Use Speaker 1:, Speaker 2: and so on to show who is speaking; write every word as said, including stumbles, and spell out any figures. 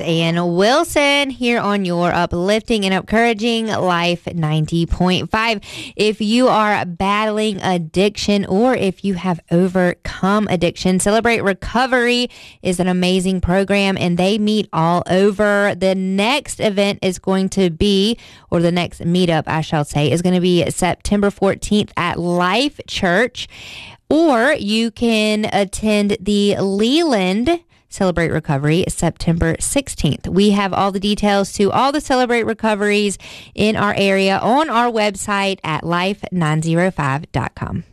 Speaker 1: and Wilson here on your uplifting and encouraging Life ninety point five. If you are battling addiction or if you have overcome addiction, Celebrate Recovery is an amazing program and they meet all over. The next event is going to be, or the next meetup, I shall say, is going to be September fourteenth at Life Church. Or you can attend the Leland Celebrate Recovery September sixteenth. We have all the details to all the Celebrate Recoveries in our area on our website at life nine oh five dot com.